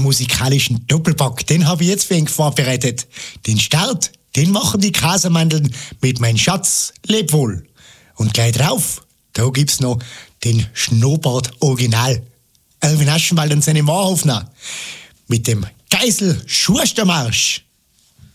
musikalischen Doppelpack, den habe ich jetzt für ihn vorbereitet. Den Start, den machen die Kasemandeln mit Mein Schatz, leb wohl. Und gleich drauf, da gibt's noch den Schnurrbart Original. Erwin Aschenwald und seine Moorhofner mit dem Geisel Schurstermarsch.